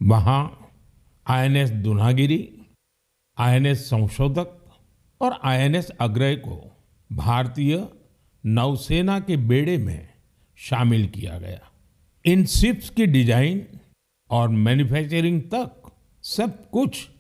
वहाँ INS Dunagiri, INS संशोधक और आईएनएस अग्रय को भारतीय नौसेना के बेड़े में शामिल किया गया। इन शिप्स की डिजाइन और मैन्युफैक्चरिंग तक सब कुछ